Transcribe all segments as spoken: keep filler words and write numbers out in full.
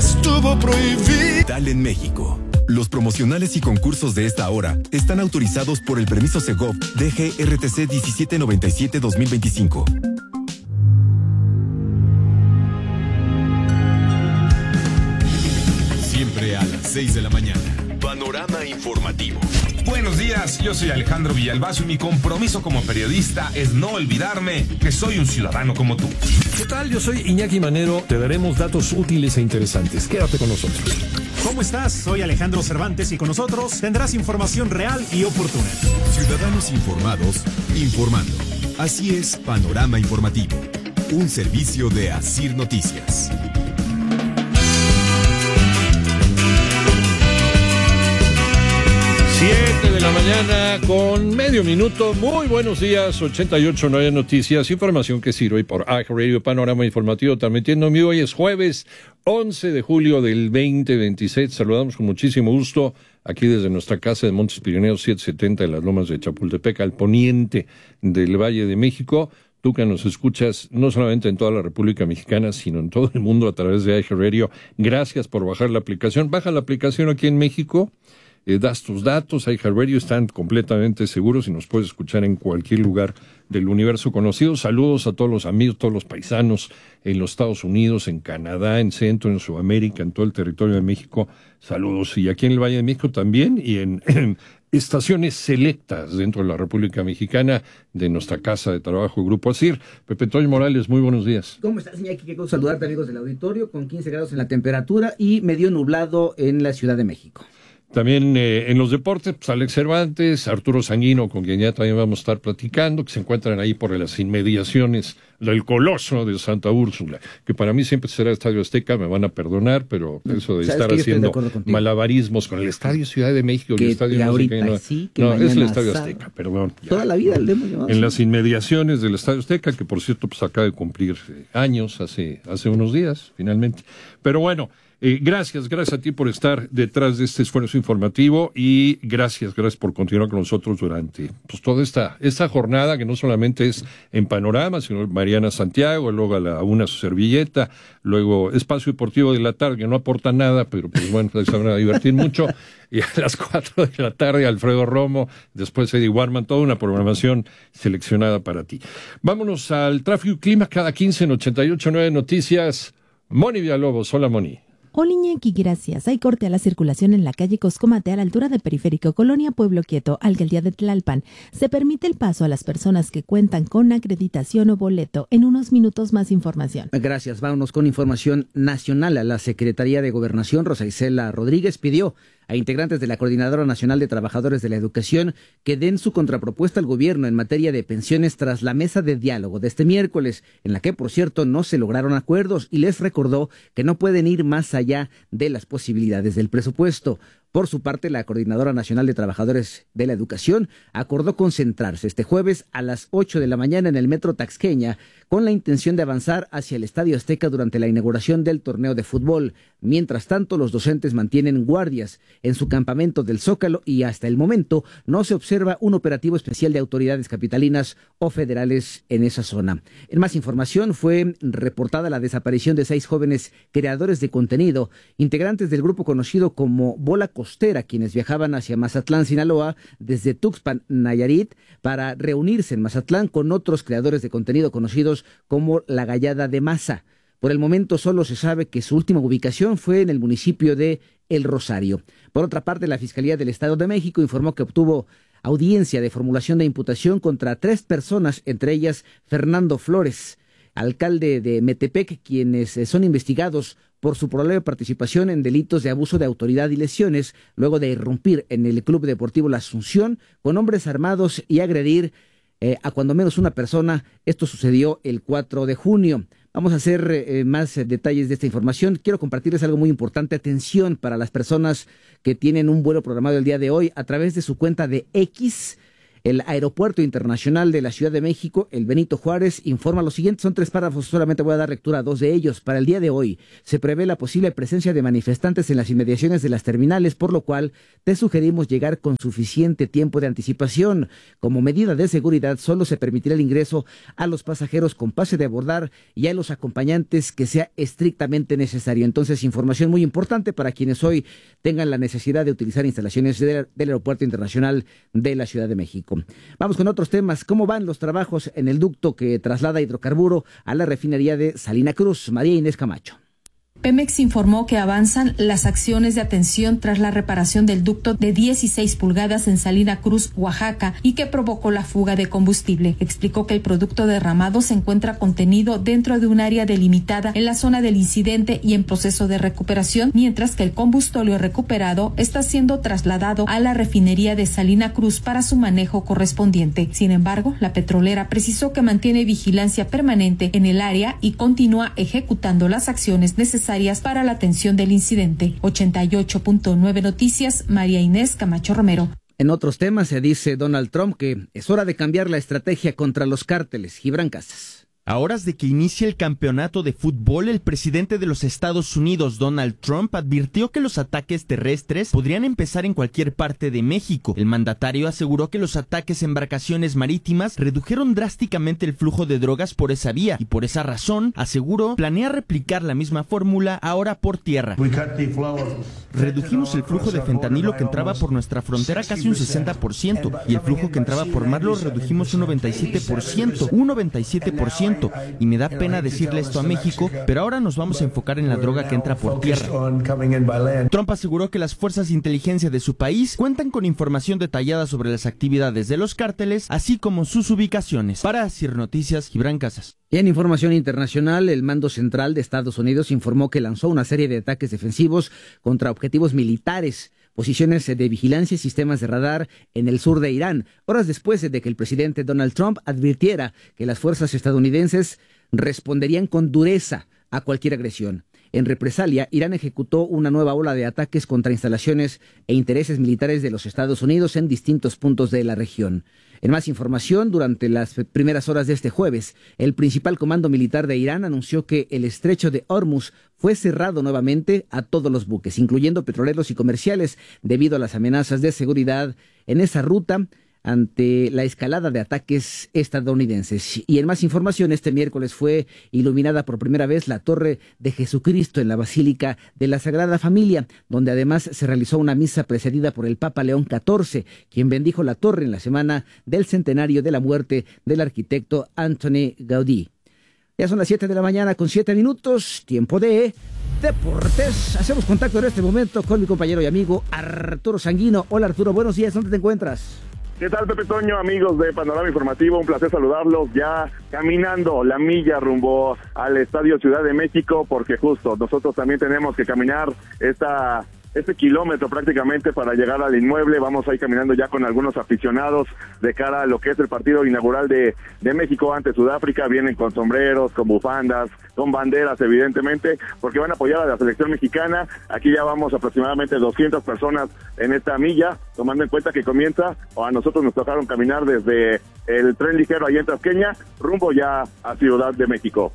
estuvo prohibido. Tal en México. Los promocionales y concursos de esta hora están autorizados por el permiso Segov D G R T C diecisiete noventa y siete guión dos mil veinticinco. Siempre a las seis de la mañana. Panorama informativo. Buenos días, yo soy Alejandro Villalbazo y mi compromiso como periodista es no olvidarme que soy un ciudadano como tú. ¿Qué tal? Yo soy Iñaki Manero. Te daremos datos útiles e interesantes. Quédate con nosotros. ¿Cómo estás? Soy Alejandro Cervantes y con nosotros tendrás información real y oportuna. Ciudadanos informados, informando. Así es Panorama Informativo, un servicio de Asir Noticias. siete de la mañana con medio minuto. Muy buenos días, ochenta y ocho nueve Noticias, información que sirve por iHeartRadio, Panorama Informativo, transmitiendo en vivo. Hoy es jueves once de julio del veinte veintisiete. Saludamos con muchísimo gusto aquí desde nuestra casa de Montes Pirineos setecientos setenta de las Lomas de Chapultepec, al poniente del Valle de México. Tú que nos escuchas no solamente en toda la República Mexicana, sino en todo el mundo a través de iHeartRadio. Gracias por bajar la aplicación. Baja la aplicación aquí en México. Eh, das tus datos, iHeartRadio, están completamente seguros y nos puedes escuchar en cualquier lugar del universo conocido. Saludos a todos los amigos, todos los paisanos en los Estados Unidos, en Canadá, en Centro, en Sudamérica, en todo el territorio de México. Saludos. Y aquí en el Valle de México también, y en, en estaciones selectas dentro de la República Mexicana de nuestra casa de trabajo, Grupo Asir. Pepe Toño Morales, muy buenos días. ¿Cómo estás, Iñaki? Qué gusto saludarte, amigos del auditorio, con quince grados en la temperatura y medio nublado en la Ciudad de México. También eh, en los deportes, pues Alex Cervantes, Arturo Sanguino, con quien ya también vamos a estar platicando, que se encuentran ahí por las inmediaciones del Coloso de Santa Úrsula, que para mí siempre será Estadio Azteca, me van a perdonar, pero eso de estar haciendo malabarismos con el Estadio Ciudad de México, que el Estadio ahorita no, sí, que no es el Estadio sábado. Azteca, perdón. Ya. Toda la vida le hemos llamado. En las inmediaciones del Estadio Azteca, que por cierto pues acaba de cumplir eh, años, hace, hace unos días, finalmente. Pero bueno, Eh, gracias, gracias a ti por estar detrás de este esfuerzo informativo y gracias, gracias por continuar con nosotros durante pues toda esta, esta jornada que no solamente es en Panorama, sino Mariana Santiago, luego a la una su servilleta, luego Espacio Deportivo de la tarde, que no aporta nada, pero pues bueno, se van a divertir mucho, y a las cuatro de la tarde Alfredo Romo, después Eddie Warman, toda una programación seleccionada para ti. Vámonos al tráfico y clima cada quince en ochenta y ocho nueve Noticias. Moni Villalobos, hola Moni. Hola Iñaki, gracias. Hay corte a la circulación en la calle Coscomate a la altura de Periférico Colonia Pueblo Quieto, Alcaldía de Tlalpan. Se permite el paso a las personas que cuentan con acreditación o boleto. En unos minutos más información. Gracias. Vámonos con información nacional. A la Secretaría de Gobernación, Rosa Isela Rodríguez, pidió a integrantes de la Coordinadora Nacional de Trabajadores de la Educación que den su contrapropuesta al gobierno en materia de pensiones tras la mesa de diálogo de este miércoles, en la que, por cierto, no se lograron acuerdos, y les recordó que no pueden ir más allá de las posibilidades del presupuesto. Por su parte, la Coordinadora Nacional de Trabajadores de la Educación acordó concentrarse este jueves a las ocho de la mañana en el Metro Taxqueña con la intención de avanzar hacia el Estadio Azteca durante la inauguración del torneo de fútbol. Mientras tanto, los docentes mantienen guardias en su campamento del Zócalo y hasta el momento no se observa un operativo especial de autoridades capitalinas o federales en esa zona. En más información, fue reportada la desaparición de seis jóvenes creadores de contenido, integrantes del grupo conocido como Bola Costera, quienes viajaban hacia Mazatlán, Sinaloa, desde Tuxpan, Nayarit, para reunirse en Mazatlán con otros creadores de contenido conocidos como La Gallada de Maza. Por el momento solo se sabe que su última ubicación fue en el municipio de El Rosario. Por otra parte, la Fiscalía del Estado de México informó que obtuvo audiencia de formulación de imputación contra tres personas, entre ellas Fernando Flores, alcalde de Metepec, quienes son investigados por su probable participación en delitos de abuso de autoridad y lesiones, luego de irrumpir en el Club Deportivo La Asunción con hombres armados y agredir eh, a cuando menos una persona. Esto sucedió el cuatro de junio. Vamos a hacer eh, más eh, detalles de esta información. Quiero compartirles algo muy importante. Atención para las personas que tienen un vuelo programado el día de hoy a través de su cuenta de X. El Aeropuerto Internacional de la Ciudad de México, el Benito Juárez, informa lo siguiente, son tres párrafos, solamente voy a dar lectura a dos de ellos. Para el día de hoy, se prevé la posible presencia de manifestantes en las inmediaciones de las terminales, por lo cual te sugerimos llegar con suficiente tiempo de anticipación. Como medida de seguridad, solo se permitirá el ingreso a los pasajeros con pase de abordar y a los acompañantes que sea estrictamente necesario. Entonces, información muy importante para quienes hoy tengan la necesidad de utilizar instalaciones de, del Aeropuerto Internacional de la Ciudad de México. Vamos con otros temas. ¿Cómo van los trabajos en el ducto que traslada hidrocarburo a la refinería de Salina Cruz? María Inés Camacho. Pemex informó que avanzan las acciones de atención tras la reparación del ducto de dieciséis pulgadas en Salina Cruz, Oaxaca, y que provocó la fuga de combustible. Explicó que el producto derramado se encuentra contenido dentro de un área delimitada en la zona del incidente y en proceso de recuperación, mientras que el combustóleo recuperado está siendo trasladado a la refinería de Salina Cruz para su manejo correspondiente. Sin embargo, la petrolera precisó que mantiene vigilancia permanente en el área y continúa ejecutando las acciones necesarias para la atención del incidente. ochenta y ocho punto nueve Noticias, María Inés Camacho Romero. En otros temas se dice Donald Trump que es hora de cambiar la estrategia contra los cárteles. Gibran Casas. A horas de que inicie el campeonato de fútbol, el presidente de los Estados Unidos, Donald Trump, advirtió que los ataques terrestres podrían empezar en cualquier parte de México. El mandatario aseguró que los ataques a embarcaciones marítimas redujeron drásticamente el flujo de drogas por esa vía y por esa razón, aseguró, planea replicar la misma fórmula ahora por tierra. Redujimos el flujo de fentanilo que entraba por nuestra frontera casi un sesenta por ciento y el flujo que entraba por mar lo redujimos un noventa y siete por ciento, un noventa y siete por ciento. Y me da pena decirle esto a México, pero ahora nos vamos a enfocar en la droga que entra por tierra. Trump aseguró que las fuerzas de inteligencia de su país cuentan con información detallada sobre las actividades de los cárteles, así como sus ubicaciones. Para Asir Noticias, Gibran Casas. Y en información internacional, el Mando Central de Estados Unidos informó que lanzó una serie de ataques defensivos contra objetivos militares, posiciones de vigilancia y sistemas de radar en el sur de Irán, horas después de que el presidente Donald Trump advirtiera que las fuerzas estadounidenses responderían con dureza a cualquier agresión. En represalia, Irán ejecutó una nueva ola de ataques contra instalaciones e intereses militares de los Estados Unidos en distintos puntos de la región. En más información, durante las primeras horas de este jueves, el principal comando militar de Irán anunció que el estrecho de Hormuz fue cerrado nuevamente a todos los buques, incluyendo petroleros y comerciales, debido a las amenazas de seguridad en esa ruta ante la escalada de ataques estadounidenses. Y en más información, este miércoles fue iluminada por primera vez la Torre de Jesucristo en la Basílica de la Sagrada Familia, donde además se realizó una misa precedida por el Papa León catorce, quien bendijo la torre en la semana del centenario de la muerte del arquitecto Antoni Gaudí. Ya son las siete de la mañana con siete minutos, tiempo de deportes. Hacemos contacto en este momento con mi compañero y amigo Arturo Sanguino. Hola Arturo, buenos días, ¿dónde te encuentras? ¿Qué tal, Pepe Toño, amigos de Panorama Informativo? Un placer saludarlos, ya caminando la milla rumbo al Estadio Ciudad de México, porque justo nosotros también tenemos que caminar esta este kilómetro prácticamente para llegar al inmueble. Vamos a ir caminando ya con algunos aficionados de cara a lo que es el partido inaugural de, de México ante Sudáfrica. Vienen con sombreros, con bufandas, con banderas, evidentemente, porque van a apoyar a la selección mexicana. Aquí ya vamos aproximadamente doscientas personas en esta milla, tomando en cuenta que comienza, o a nosotros nos tocaron caminar desde el tren ligero allá en Tasqueña, rumbo ya a Ciudad de México.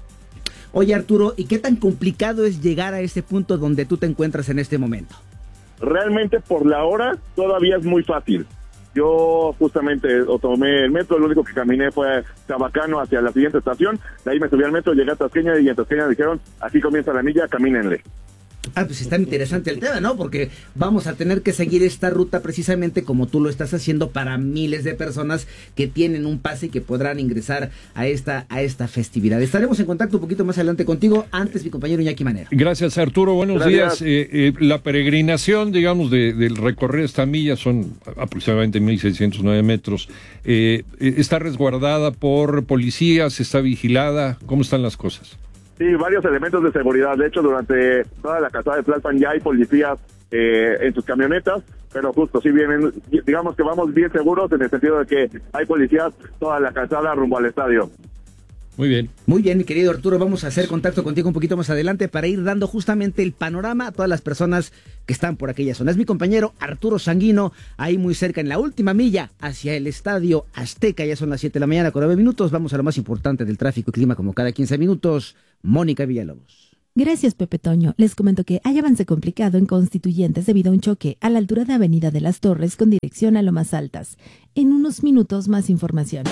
Oye Arturo, ¿y qué tan complicado es llegar a ese punto donde tú te encuentras en este momento? Realmente por la hora todavía es muy fácil. Yo justamente tomé el metro, lo único que caminé fue Chabacano hacia la siguiente estación, de ahí me subí al metro, llegué a Tasqueña y en Tasqueña dijeron, aquí comienza la milla, camínenle. Ah, pues está interesante el tema, ¿no? Porque vamos a tener que seguir esta ruta precisamente como tú lo estás haciendo para miles de personas que tienen un pase y que podrán ingresar a esta a esta festividad. Estaremos en contacto un poquito más adelante contigo. Antes, mi compañero Iñaki Manero. Gracias, Arturo. Buenos Gracias. días. Eh, eh, la peregrinación, digamos, de, del recorrer esta milla son aproximadamente mil seiscientos nueve metros. Eh, ¿Está resguardada por policías? ¿Está vigilada? ¿Cómo están las cosas? Sí, varios elementos de seguridad. De hecho, durante toda la calzada de Tlalpan ya hay policías eh, en sus camionetas, pero justo sí vienen, digamos que vamos bien seguros en el sentido de que hay policías toda la calzada rumbo al estadio. Muy bien. Muy bien, mi querido Arturo, vamos a hacer contacto contigo un poquito más adelante para ir dando justamente el panorama a todas las personas que están por aquella zona. Es mi compañero Arturo Sanguino, ahí muy cerca en la última milla hacia el Estadio Azteca. Ya son las siete de la mañana con nueve minutos. Vamos a lo más importante del tráfico y clima como cada quince minutos. Mónica Villalobos. Gracias, Pepe Toño. Les comento que hay avance complicado en Constituyentes debido a un choque a la altura de Avenida de las Torres con dirección a Lomas Altas. En unos minutos más información.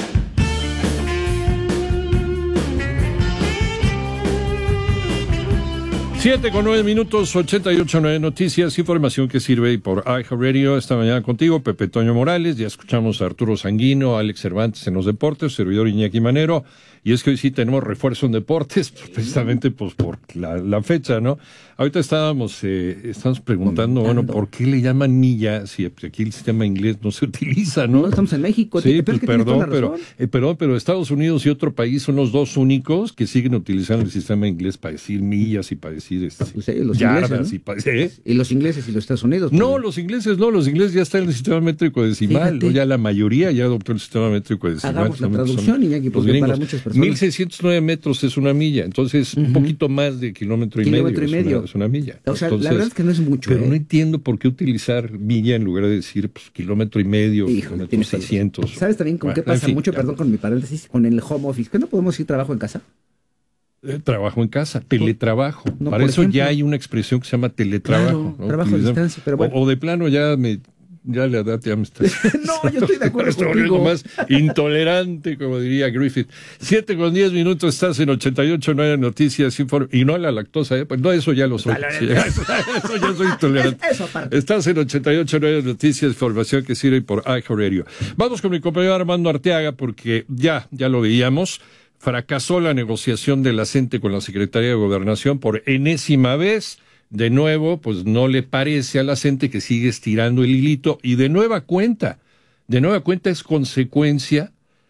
Siete con nueve minutos, ochenta y ocho nueve noticias, información que sirve por iHeartRadio. Esta mañana contigo, Pepe Toño Morales. Ya escuchamos a Arturo Sanguino, Alex Cervantes en los deportes, servidor Iñaki Manero. Y es que hoy sí tenemos refuerzo en deportes, precisamente pues por la, la fecha, ¿no? Ahorita estábamos, eh, estábamos preguntando, bueno, ¿por qué le llaman milla si aquí el sistema inglés no se utiliza, no? No, estamos en México. Sí, pues perdón, pero, eh, perdón, pero Estados Unidos y otro país son los dos únicos que siguen utilizando el sistema inglés para decir millas y para decir este, pues, eh, los yardas ingleses, ¿no? y para ¿eh? Y los ingleses y los Estados Unidos. Pues, no, los ingleses no, los ingleses ya están en el sistema métrico decimal, ¿no? Ya la mayoría ya adoptó el sistema métrico decimal. Hagamos la traducción, Iñaki, porque para muchas personas. mil seiscientos nueve metros es una milla, entonces uh-huh. un poquito más de kilómetro y kilómetro medio, y medio. Es, una, es una milla. O sea, entonces, la verdad es que no es mucho. Pero ¿eh? no entiendo por qué utilizar milla en lugar de decir pues, kilómetro y medio, Híjole, kilómetro seiscientos. ¿Sabes también con bueno, qué pasa en fin, mucho? Ya. Perdón con mi paréntesis, con el home office. ¿Qué no podemos ir trabajo en casa? Eh, trabajo en casa, teletrabajo. No, Para eso ejemplo, ya hay una expresión que se llama teletrabajo. Claro, ¿no? Trabajo a distancia, pero bueno. O, o de plano ya me... Ya la edad ya me está... No, yo estoy de acuerdo contigo. Más intolerante, como diría Griffith. Siete con diez minutos, estás en ochenta y ocho nueve Noticias, inform... y no a la lactosa, ¿eh? Pues no, eso ya lo soy. Sí, eso, eso ya soy intolerante. Eso aparte. Estás en ochenta y ocho nueve Noticias, información que sirve por iHeartRadio. Vamos con mi compañero Armando Arteaga, porque ya, ya lo veíamos. Fracasó la negociación de la CENTE con la Secretaría de Gobernación por enésima vez. De nuevo, pues no le parece a la CENTE que sigue estirando el hilito y de nueva cuenta, de nueva cuenta es consecuencia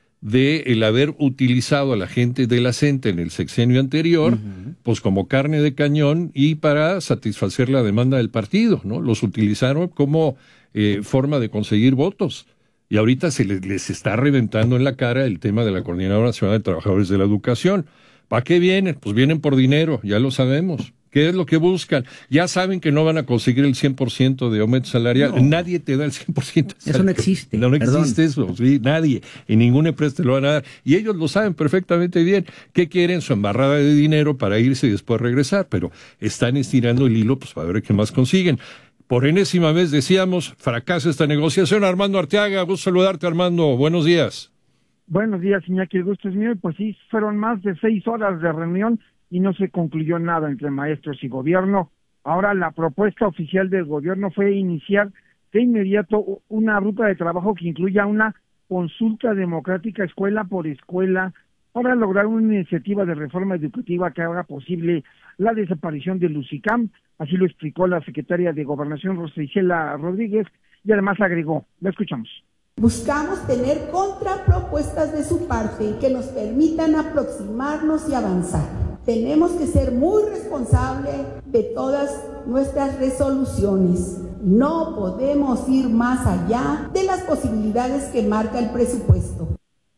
de el haber utilizado a la gente de la CENTE en el sexenio anterior, uh-huh. pues como carne de cañón y para satisfacer la demanda del partido, ¿no? Los utilizaron como eh, forma de conseguir votos. Y ahorita se les, les está reventando en la cara el tema de la Coordinadora Nacional de Trabajadores de la Educación. ¿Para qué vienen? Pues vienen por dinero, ya lo sabemos. ¿Qué es lo que buscan? Ya saben que no van a conseguir el cien por ciento de aumento salarial. No. Nadie te da el cien por ciento. Eso no existe. No, no existe eso, sí, nadie. Y ninguna empresa te lo van a dar. Y ellos lo saben perfectamente bien. ¿Qué quieren? Su embarrada de dinero para irse y después regresar. Pero están estirando el hilo pues para ver qué más consiguen. Por enésima vez decíamos, fracasa esta negociación. Armando Arteaga, gusto saludarte, Armando. Buenos días. Buenos días, Iñaki, el gusto es mío. Pues sí, fueron más de seis horas de reunión y no se concluyó nada entre maestros y gobierno. Ahora la propuesta oficial del gobierno fue iniciar de inmediato una ruta de trabajo que incluya una consulta democrática escuela por escuela para lograr una iniciativa de reforma educativa que haga posible la desaparición del UCICAM. Así lo explicó la secretaria de Gobernación, Rosa Isela Rodríguez, y además agregó, la escuchamos. Buscamos tener contrapropuestas de su parte que nos permitan aproximarnos y avanzar. Tenemos que ser muy responsables de todas nuestras resoluciones. No podemos ir más allá de las posibilidades que marca el presupuesto.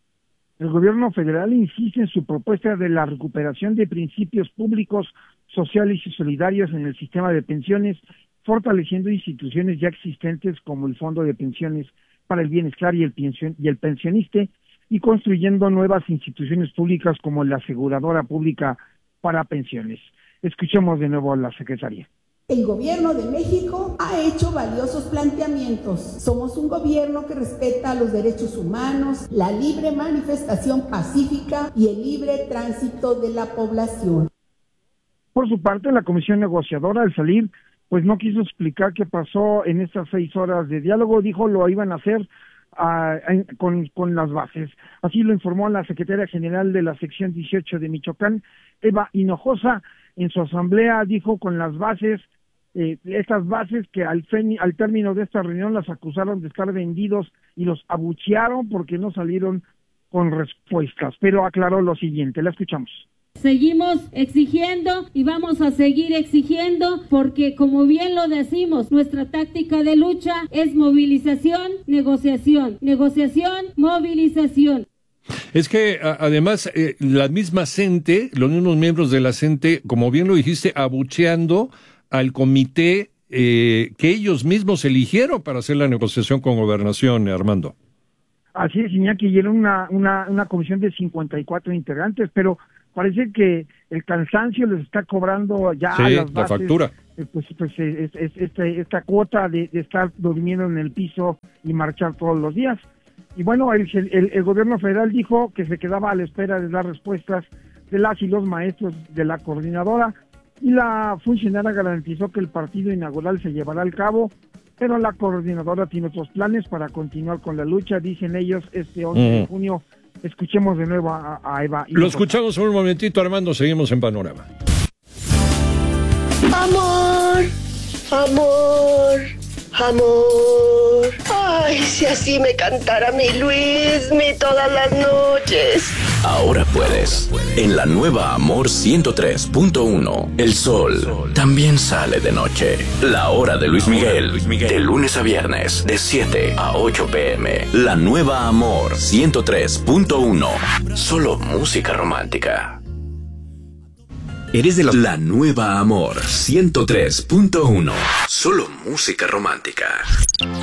El gobierno federal insiste en su propuesta de la recuperación de principios públicos, sociales y solidarios en el sistema de pensiones, fortaleciendo instituciones ya existentes como el Fondo de Pensiones para el Bienestar y el, pension, y el Pensionista, y construyendo nuevas instituciones públicas como la Aseguradora Pública para Pensiones. Escuchemos de nuevo a la secretaria. El gobierno de México ha hecho valiosos planteamientos. Somos un gobierno que respeta los derechos humanos, la libre manifestación pacífica y el libre tránsito de la población. Por su parte, la comisión negociadora, al salir, pues no quiso explicar qué pasó en estas seis horas de diálogo. Dijo lo iban a hacer uh, en, con, con las bases. Así lo informó la secretaria general de la sección dieciocho de Michoacán, Eva Hinojosa. En su asamblea dijo con las bases, eh, estas bases que al, fe, al término de esta reunión las acusaron de estar vendidos y los abuchearon porque no salieron con respuestas. Pero aclaró lo siguiente, la escuchamos. Seguimos exigiendo y vamos a seguir exigiendo porque, como bien lo decimos, nuestra táctica de lucha es movilización, negociación, negociación, movilización. Es que a, además eh, la misma CENTE, los mismos miembros de la CENTE, como bien lo dijiste, abucheando al comité eh, que ellos mismos eligieron para hacer la negociación con Gobernación, Armando. Así es, Iñaki, y era una, una, una comisión de cincuenta y cuatro integrantes, pero parece que el cansancio les está cobrando ya sí, a las bases, la factura. Eh, pues, pues es, es, este, esta cuota de, de estar durmiendo en el piso y marchar todos los días. Y bueno, el, el, el gobierno federal dijo que se quedaba a la espera de las respuestas de las y los maestros de la coordinadora, y la funcionaria garantizó que el partido inaugural se llevará al cabo, pero la coordinadora tiene otros planes para continuar con la lucha, dicen ellos, este once de junio. Escuchemos de nuevo a, a Eva. Lo escuchamos un momentito, Armando, seguimos en Panorama. Amor, amor, amor. Ay, si así me cantara mi Luismi todas las noches. Ahora puedes. En la nueva Amor ciento tres punto uno, el sol también sale de noche. La hora de Luis Miguel, de lunes a viernes, de siete a ocho pm. La nueva Amor ciento tres punto uno. Solo música romántica. Eres de la, la nueva Amor ciento tres punto uno. Solo música romántica.